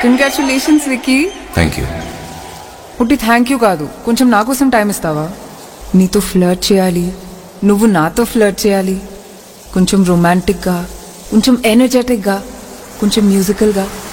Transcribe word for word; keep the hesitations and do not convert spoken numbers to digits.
Congratulations wiki. Thank you. ఉట్టి thank you కాదు, కొంచెం నా కోసం టైం ఇస్తావా? నీతో ఫ్లర్ట్ చేయాలి, నువ్వు నాతో ఫ్లర్ట్ చేయాలి. కొంచెం రొమాంటిక్గా, కొంచెం ఎనర్జెటిక్గా, కొంచెం మ్యూజికల్గా.